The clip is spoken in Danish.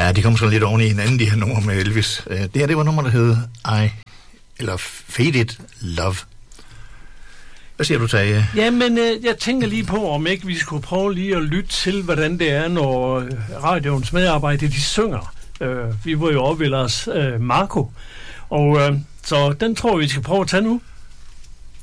Ja, de kom så lidt oven i hinanden, de her numre med Elvis. Det her, det var nummer, der hed Faded Love. Hvad siger du, Tage? Jamen, jeg tænker lige på, om ikke vi skulle prøve lige at lytte til, hvordan det er, når radioens medarbejdere, de synger. Vi var jo oppe ved Lars Marco, og så den tror vi skal prøve at tage nu.